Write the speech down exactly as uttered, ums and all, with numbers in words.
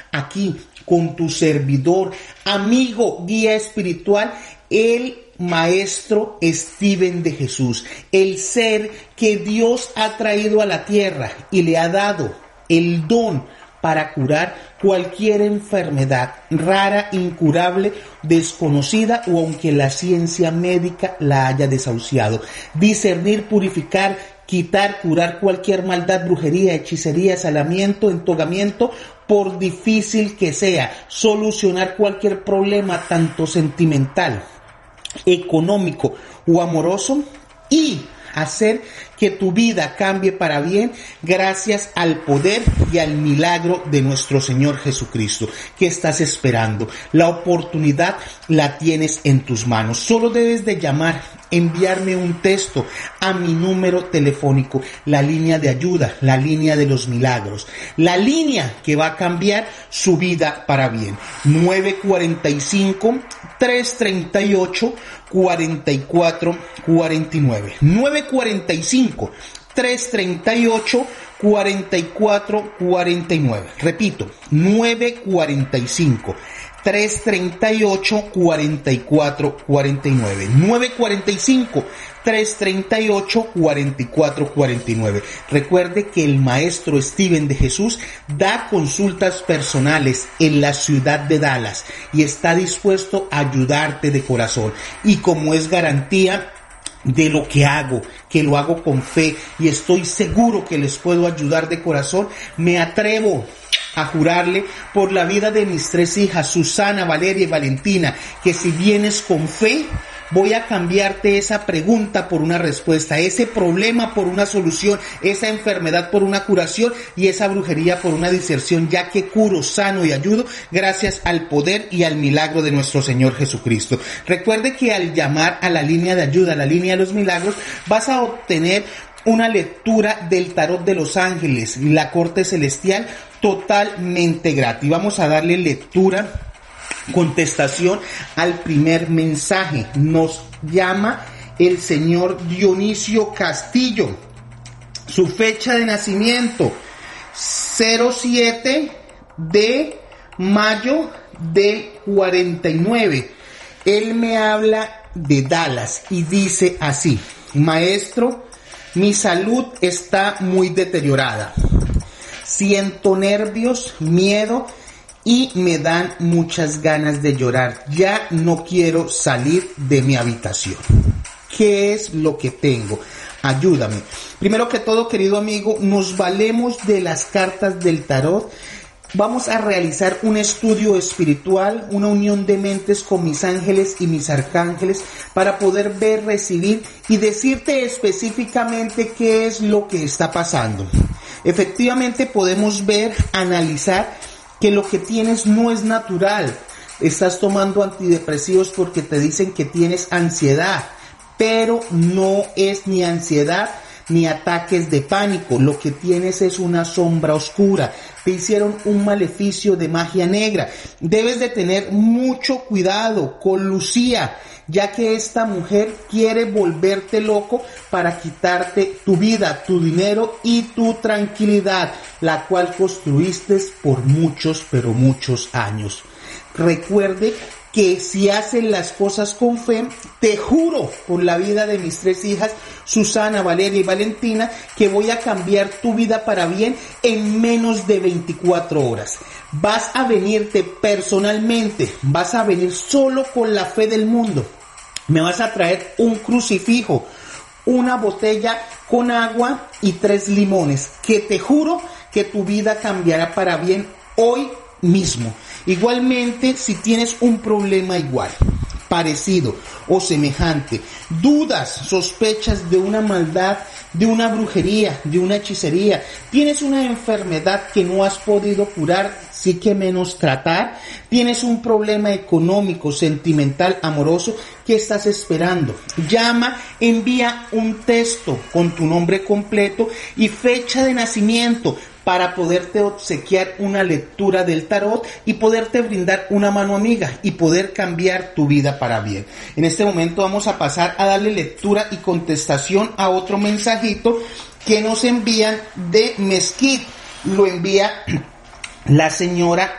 aquí con tu servidor, amigo, guía espiritual, el Maestro Steven de Jesús, el ser que Dios ha traído a la tierra y le ha dado el don para curar cualquier enfermedad rara, incurable, desconocida o aunque la ciencia médica la haya desahuciado. Discernir, purificar, quitar, curar cualquier maldad, brujería, hechicería, salamiento, entogamiento, por difícil que sea. Solucionar cualquier problema, tanto sentimental, económico o amoroso, y hacer que tu vida cambie para bien gracias al poder y al milagro de nuestro Señor Jesucristo. ¿Qué estás esperando? La oportunidad la tienes en tus manos. Solo debes de llamar, enviarme un texto a mi número telefónico, la línea de ayuda, la línea de los milagros, la línea que va a cambiar su vida para bien. nueve cuatro cinco, tres tres ocho, cuatro cuatro cuatro nueve. nueve cuatro cinco, tres tres ocho, cuatro cuatro cuatro nueve. Repito, nueve cuatro cinco, tres tres ocho, cuatro cuatro cuatro nueve. nueve cuatro cinco, tres tres ocho, cuatro cuatro cuatro nueve. Recuerde que el Maestro Steven de Jesús da consultas personales en la ciudad de Dallas y está dispuesto a ayudarte de corazón. Y como es garantía de lo que hago, que lo hago con fe y estoy seguro que les puedo ayudar de corazón, me atrevo a jurarle por la vida de mis tres hijas, Susana, Valeria y Valentina, que si vienes con fe, voy a cambiarte esa pregunta por una respuesta, ese problema por una solución, esa enfermedad por una curación y esa brujería por una diserción, ya que curo, sano y ayudo gracias al poder y al milagro de nuestro Señor Jesucristo. Recuerde que al llamar a la línea de ayuda, a la línea de los milagros, vas a obtener una lectura del tarot de los ángeles, la corte celestial, totalmente gratis. Vamos a darle lectura, contestación al primer mensaje. Nos llama el señor Dionisio Castillo. Su fecha de nacimiento, cero siete de mayo del cuarenta y nueve. Él me habla de Dallas y dice así: maestro, mi salud está muy deteriorada. Siento nervios, miedo y me dan muchas ganas de llorar. Ya no quiero salir de mi habitación. ¿Qué es lo que tengo? Ayúdame. Primero que todo, querido amigo, nos valemos de las cartas del tarot. Vamos a realizar un estudio espiritual, una unión de mentes con mis ángeles y mis arcángeles para poder ver, recibir y decirte específicamente qué es lo que está pasando. Efectivamente podemos ver, analizar que lo que tienes no es natural. Estás tomando antidepresivos porque te dicen que tienes ansiedad, pero no es ni ansiedad ni ataques de pánico. Lo que tienes es una sombra oscura. Te hicieron un maleficio de magia negra. Debes de tener mucho cuidado con Lucía, ya que esta mujer quiere volverte loco para quitarte tu vida, tu dinero y tu tranquilidad, la cual construiste por muchos, pero muchos años. Recuerde que si hacen las cosas con fe, te juro por la vida de mis tres hijas, Susana, Valeria y Valentina, que voy a cambiar tu vida para bien en menos de veinticuatro horas. Vas a venirte personalmente, vas a venir solo con la fe del mundo. Me vas a traer un crucifijo, una botella con agua y tres limones, que te juro que tu vida cambiará para bien hoy mismo. Igualmente, si tienes un problema igual, parecido o semejante, dudas, sospechas de una maldad, de una brujería, de una hechicería, tienes una enfermedad que no has podido curar, sí que menos tratar, tienes un problema económico, sentimental, amoroso, ¿qué estás esperando? Llama, envía un texto con tu nombre completo y fecha de nacimiento para poderte obsequiar una lectura del tarot y poderte brindar una mano amiga y poder cambiar tu vida para bien. En este momento vamos a pasar a darle lectura y contestación a otro mensajito que nos envían de Mesquite. Lo envía la señora